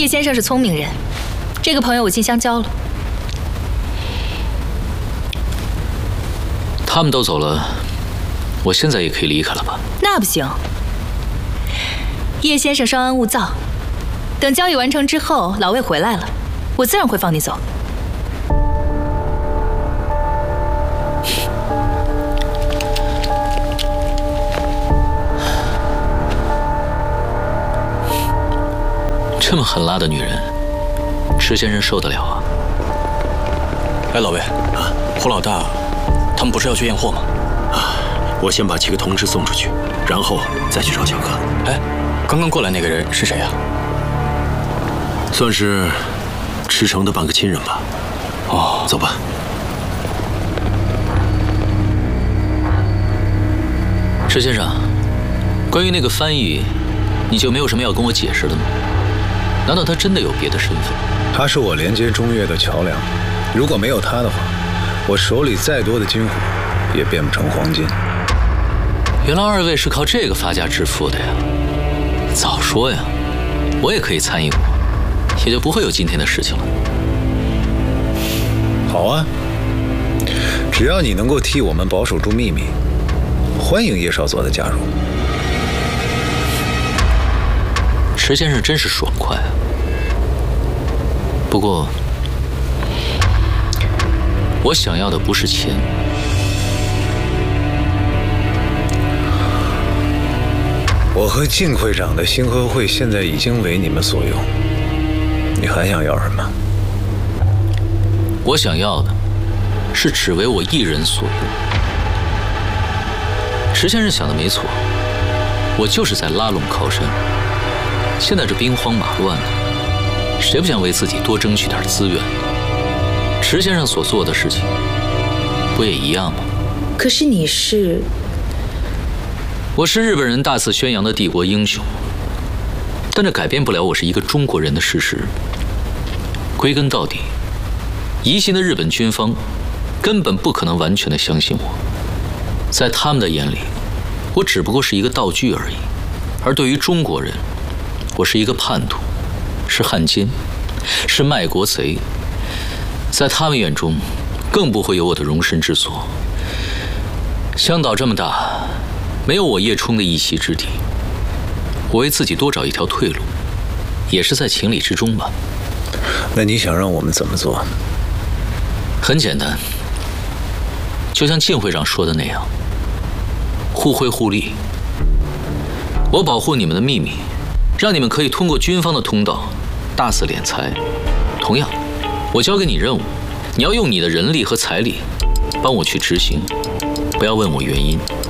叶先生是聪明人，这个朋友我近乡交了。 他们都走了，我现在也可以离开了吧？ 那不行，叶先生稍安勿躁，等交易完成之后，老魏回来了，我自然会放你走。 这么狠辣的女人，池先生受得了啊？ 哎，老魏啊，胡老大，他们不是要去验货吗？ 啊，我先把几个同志送出去，然后再去找小哥。 哎，刚刚过来那个人是谁呀？ 算是池城的半个亲人吧。哦，走吧。 池先生，关于那个翻译，你就没有什么要跟我解释的吗？难道他真的有别的身份？ 他是我连接中越的桥梁，如果没有他的话，我手里再多的金虎也变不成黄金。 原来二位是靠这个发家致富的呀！早说呀，我也可以参与过，也就不会有今天的事情了。 好啊，只要你能够替我们保守住秘密，欢迎叶少佐的加入。 池先生真是爽快啊！不过，我想要的不是钱。 我和靳会长的星河会现在已经为你们所用，你还想要什么？ 我想要的是只为我一人所用。池先生想的没错，我就是在拉拢靠山。现在这兵荒马乱的，谁不想为自己多争取点资源？池先生所做的事情，不也一样吗？ 可是你是…… 我是日本人大肆宣扬的帝国英雄，但这改变不了我是一个中国人的事实。归根到底，疑心的日本军方根本不可能完全的相信我，在他们的眼里，我只不过是一个道具而已。而对于中国人，我是一个叛徒，是汉奸，是卖国贼，在他们眼中，更不会有我的容身之所。香岛这么大，没有我叶冲的一席之地，我为自己多找一条退路，也是在情理之中吧。 那你想让我们怎么做？ 很简单，就像靳会长说的那样，互惠互利。我保护你们的秘密，让你们可以通过军方的通道大肆敛财。同样，我交给你任务，你要用你的人力和财力帮我去执行，不要问我原因。